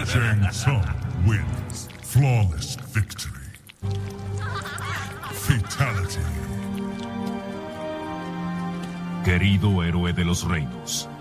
Shang Tsung wins. Flawless victory. Fatality. Querido héroe de los reinos,